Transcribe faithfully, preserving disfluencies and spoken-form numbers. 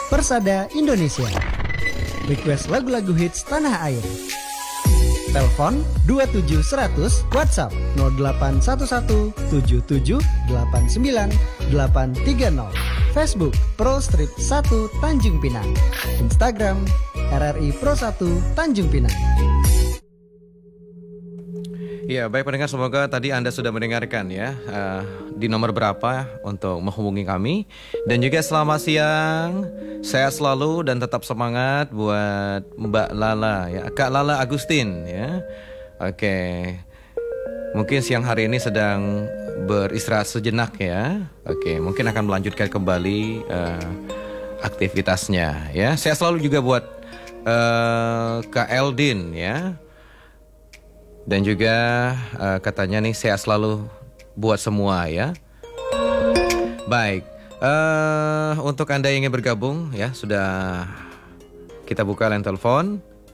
Persada Indonesia. Request lagu-lagu hits tanah air. Telepon dua tujuh seratus, WhatsApp nol delapan satu satu tujuh tujuh delapan sembilan delapan tiga nol. Facebook Pro Street satu Tanjung Pinang. Instagram R R I Pro satu Tanjung Pinang. Ya, baik pendengar, semoga tadi Anda sudah mendengarkan ya uh, di nomor berapa untuk menghubungi kami. Dan juga selamat siang, sehat selalu dan tetap semangat buat Mbak Lala ya, Kak Lala Agustin ya. Oke, mungkin siang hari ini sedang beristirahat sejenak ya. Oke, mungkin akan melanjutkan kembali uh, aktivitasnya ya. Sehat selalu juga buat uh, Kak Eldin ya. Dan juga uh, katanya nih sehat selalu buat semua ya. Baik, uh, untuk Anda yang ingin bergabung ya, sudah kita buka line telepon